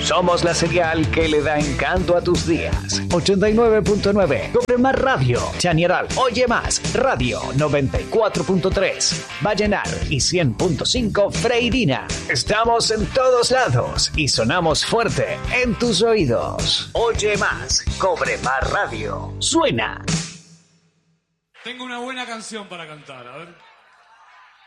Somos la señal que le da encanto a tus días. 89.9 Cobre Más Radio, Chañaral. Oye Más Radio 94.3 Vallenar y 100.5 Freirina. Estamos en todos lados y sonamos fuerte en tus oídos. Oye Más, Cobre Más Radio. Suena. Tengo una buena canción para cantar, a ver.